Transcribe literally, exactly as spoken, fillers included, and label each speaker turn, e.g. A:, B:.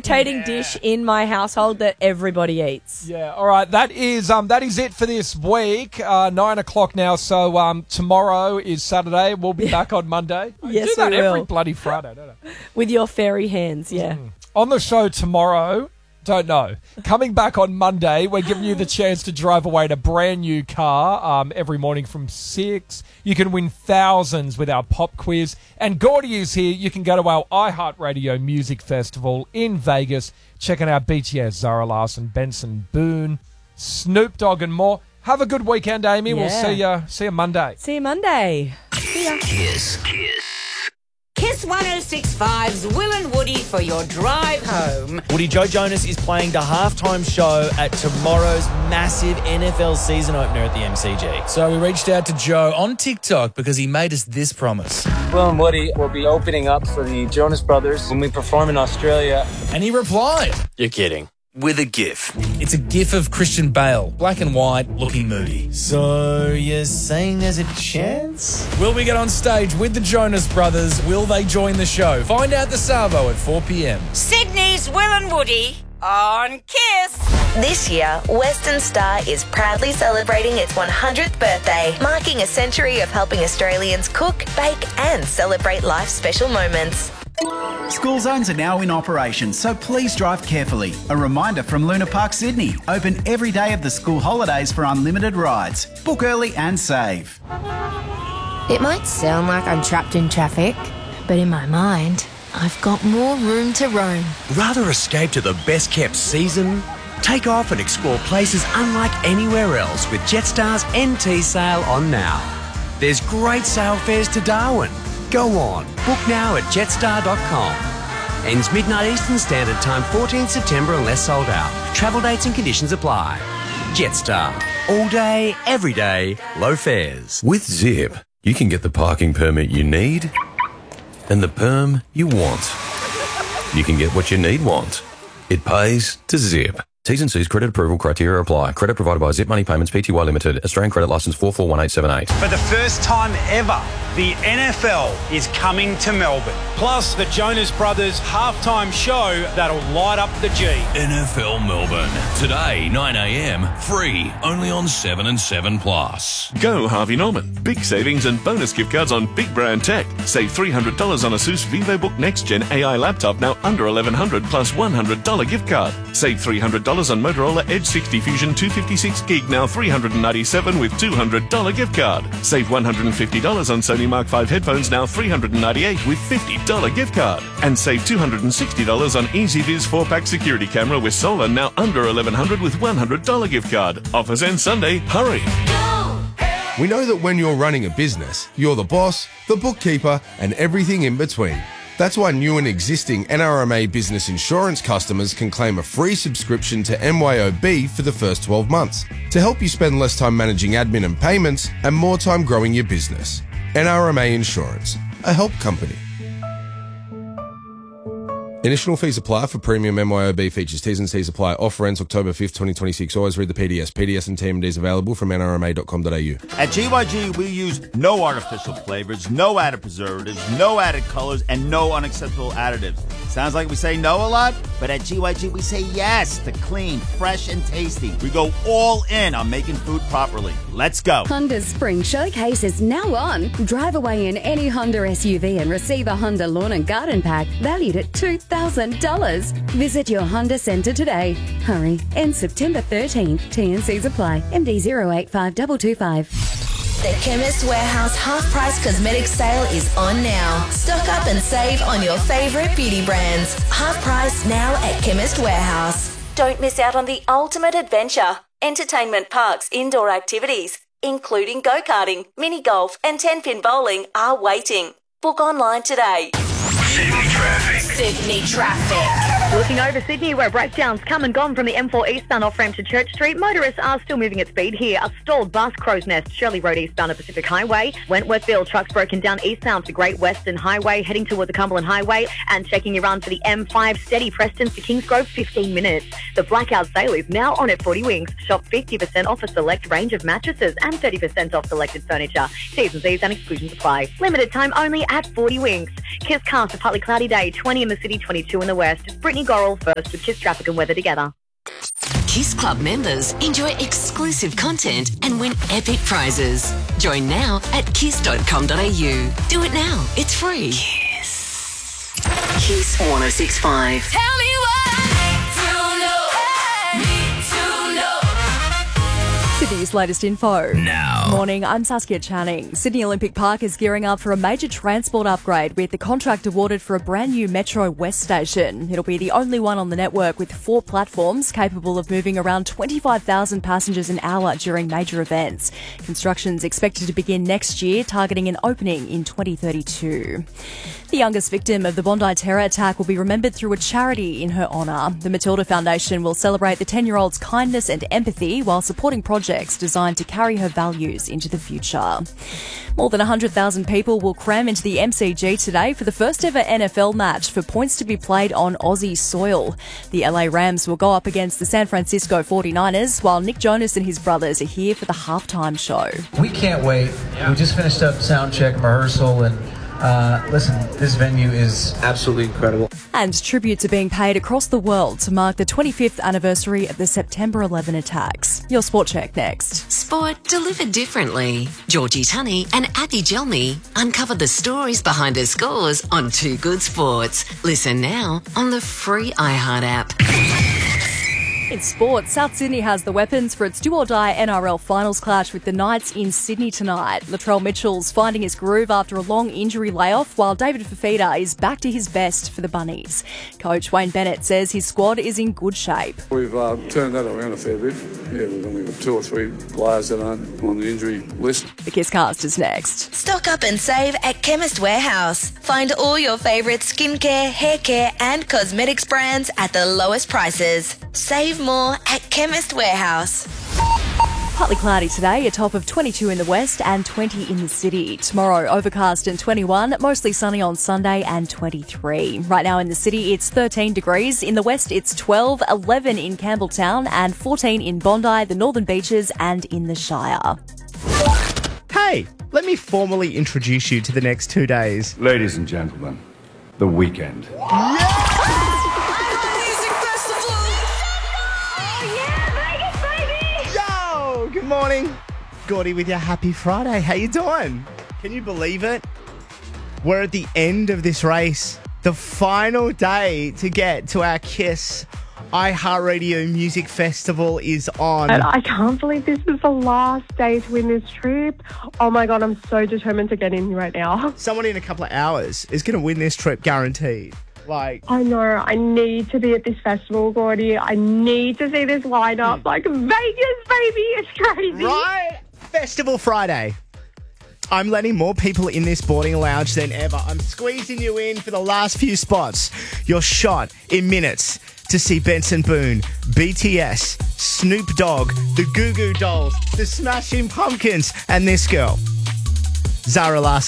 A: rotating yeah. dish in my household that everybody eats.
B: Yeah, all right. That is um that is it for this week. Uh, nine o'clock now. So um tomorrow is Saturday. We'll be back on Monday. I
A: yes,
B: do that
A: we
B: every
A: will.
B: bloody Friday, don't I?
A: With your fairy hands, yeah.
B: Mm. On the show tomorrow. Don't know. Coming back on Monday, we're giving you the chance to drive away in a brand new car um, every morning from six. You can win thousands with our pop quiz. And Gordy is here. You can go to our iHeartRadio Music Festival in Vegas, checking out B T S, Zara Larsson, Benson Boone, Snoop Dogg and more. Have a good weekend, Amy.
A: Yeah.
B: We'll see you see you Monday.
A: See you Monday. See ya.
C: Kiss. Kiss. Kiss one oh six point five's Will and Woody for your drive home.
D: Woody, Joe Jonas is playing the halftime show at tomorrow's massive N F L season opener at the M C G.
E: So we reached out to Joe on TikTok because he made us this promise.
F: Will and Woody will be opening up for the Jonas Brothers when we perform in Australia.
E: And he replied,
D: "You're kidding." With a GIF.
E: It's a GIF of Christian Bale, black and white, looking moody.
D: So you're saying there's a chance?
E: Will we get on stage with the Jonas Brothers? Will they join the show? Find out the Savo at four p.m.
C: Sydney's Will and Woody on Kiss.
G: This year, Western Star is proudly celebrating its one hundredth birthday, marking a century of helping Australians cook, bake and celebrate life's special moments.
H: School zones are now in operation, so please drive carefully. A reminder from Luna Park Sydney, open every day of the school holidays for unlimited rides. Book early and save.
I: It might sound like I'm trapped in traffic, but in my mind, I've got more room to roam.
J: Rather escape to the best kept season? Take off and explore places unlike anywhere else with Jetstar's N T sale on now. There's great sale fares to Darwin. Go on, book now at jetstar dot com. Ends midnight Eastern Standard Time, fourteenth September unless sold out. Travel dates and conditions apply. Jetstar. All day, every day, low fares.
K: With Zip, you can get the parking permit you need and the perm you want. You can get what you need want. It pays to Zip. T's and C's credit approval criteria apply. Credit provided by Zip Money Payments Pty Limited. Australian credit licence four four one eight seven eight.
L: For the first time ever, the N F L is coming to Melbourne. Plus, the Jonas Brothers halftime show that'll light up the G.
M: N F L Melbourne. Today, nine a.m. Free. Only on seven and seven plus.
N: Go Harvey Norman. Big savings and bonus gift cards on big brand tech. Save three hundred dollars on ASUS VivoBook Next Gen A I laptop, now under eleven hundred dollars plus one hundred dollars gift card. Save three hundred dollars on Motorola Edge sixty Fusion two fifty-six gig, now three hundred ninety-seven dollars with two hundred dollars gift card. Save one hundred fifty dollars on Sony Mark five headphones, now three hundred ninety-eight dollars with fifty dollars gift card. And save two hundred sixty dollars on EasyViz four pack security camera with solar, now under eleven hundred dollars with one hundred dollars gift card. Offers end Sunday. Hurry!
O: We know that when you're running a business, you're the boss, the bookkeeper, and everything in between. That's why new and existing N R M A business insurance customers can claim a free subscription to M Y O B for the first twelve months to help you spend less time managing admin and payments and more time growing your business. N R M A Insurance, a help company. Initial fees apply for premium M Y O B features. T's and C's apply. Offer ends October fifth, twenty twenty-six. Always read the P D S. P D S and T M Ds available from N R M A dot com dot A U.
P: At G Y G, we use no artificial flavors, no added preservatives, no added colors, and no unacceptable additives. Sounds like we say no a lot, but at G Y G, we say yes to clean, fresh, and tasty. We go all in on making food properly. Let's go.
Q: Honda's Spring Showcase is now on. Drive away in any Honda S U V and receive a Honda Lawn and Garden Pack valued at two thousand dollars. Visit your Honda Centre today. Hurry. Ends September thirteenth. T N Cs apply. M D zero eight five two two five.
G: The Chemist Warehouse half-price cosmetic sale is on now. Stock up and save on your favourite beauty brands. Half price now at Chemist Warehouse. Don't miss out on the ultimate adventure. Entertainment parks, indoor activities, including go-karting, mini golf and ten-pin bowling are waiting. Book online today.
C: Sydney traffic. Sydney traffic.
R: Looking over Sydney, where breakdowns come and gone from the M four eastbound off-ramp to Church Street, motorists are still moving at speed here. A stalled bus, Crow's Nest, Shirley Road eastbound of Pacific Highway. Wentworthville, trucks broken down eastbound to Great Western Highway, heading toward the Cumberland Highway, and checking your run for the M five, steady Prestons to Kingsgrove, fifteen minutes. The blackout sale is now on at forty Winks. Shop fifty percent off a select range of mattresses and thirty percent off selected furniture. T's and C's and exclusions apply. Limited time only at forty Winks. Kiss Cast, a partly cloudy day, twenty in the city, twenty-two in the west. Brit- Brittany Gorrell first with Kiss Traffic and Weather together.
S: Kiss Club members enjoy exclusive content and win epic prizes. Join now at kiss dot com dot a u. Do it now. It's free. Kiss. Kiss one oh six point five.
G: Tell me
A: Sydney's latest info.
M: Now.
A: Morning, I'm Saskia Channing. Sydney Olympic Park is gearing up for a major transport upgrade with the contract awarded for a brand new Metro West station. It'll be the only one on the network with four platforms capable of moving around twenty-five thousand passengers an hour during major events. Construction's expected to begin next year, targeting an opening in twenty thirty-two. The youngest victim of the Bondi terror attack will be remembered through a charity in her honour. The Matilda Foundation will celebrate the ten-year-old's kindness and empathy while supporting projects designed to carry her values into the future. More than one hundred thousand people will cram into the M C G today for the first ever N F L match for points to be played on Aussie soil. The L A Rams will go up against the San Francisco forty-niners, while Nick Jonas and his brothers are here for the halftime show.
T: We can't wait. We just finished up sound check rehearsal and Uh, listen, this venue is absolutely incredible.
A: And tributes are being paid across the world to mark the twenty-fifth anniversary of the September eleventh attacks. Your Sport Check next.
S: Sport delivered differently. Georgie Tunney and Abby Gelmy uncover the stories behind the scores on Too Good Sports. Listen now on the free iHeart app.
A: In sports, South Sydney has the weapons for its do-or-die N R L finals clash with the Knights in Sydney tonight. Latrell Mitchell's finding his groove after a long injury layoff, while David Fafita is back to his best for the Bunnies. Coach Wayne Bennett says his squad is in good shape.
U: We've uh, turned that around a fair bit. Yeah, we've only got two or three players that aren't on the injury list.
A: The Kisscast is next.
G: Stock up and save at Chemist Warehouse. Find all your favourite skincare, hair care and cosmetics brands at the lowest prices. Save more at Chemist Warehouse.
A: Partly cloudy today, a top of twenty-two in the west and twenty in the city. Tomorrow, overcast and twenty-one, mostly sunny on Sunday and twenty-three. Right now in the city, it's thirteen degrees. In the west, it's twelve, eleven in Campbelltown and fourteen in Bondi, the Northern Beaches and in the Shire.
V: Hey, let me formally introduce you to the next two days.
W: Ladies and gentlemen, the weekend.
V: Good morning. Gordy with your happy Friday. How you doing? Can you believe it? We're at the end of this race. The final day to get to our Kiss iHeartRadio Music Festival is on.
X: And I can't believe this is the last day to win this trip. Oh my God, I'm so determined to get in right now.
V: Someone in a couple of hours is going to win this trip, guaranteed. Like,
X: I know, I need to be at this festival, Gordy. I need to see this lineup. Like, Vegas, baby, it's crazy.
V: Right? Festival Friday. I'm letting more people in this boarding lounge than ever. I'm squeezing you in for the last few spots. Your shot in minutes to see Benson Boone, B T S, Snoop Dogg, the Goo Goo Dolls, the Smashing Pumpkins, and this girl, Zara Larsson.